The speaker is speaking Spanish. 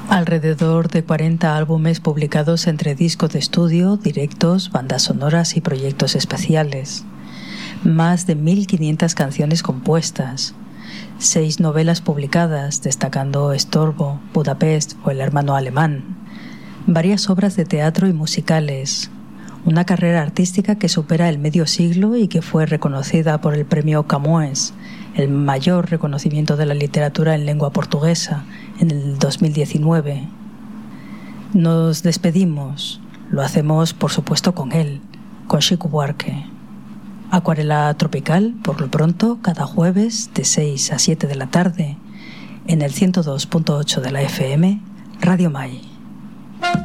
Alrededor de 40 álbumes publicados entre discos de estudio, directos, bandas sonoras y proyectos especiales. Más de 1.500 canciones compuestas. 6 novelas publicadas, destacando Estorbo, Budapest o El hermano alemán. Varias obras de teatro y musicales. Una carrera artística que supera el medio siglo y que fue reconocida por el premio Camões, el mayor reconocimiento de la literatura en lengua portuguesa, en el 2019. Nos despedimos. Lo hacemos, por supuesto, con él, con Chico Buarque. Acuarela Tropical, por lo pronto, cada jueves de 6 a 7 de la tarde, en el 102.8 de la FM, Radio Mai.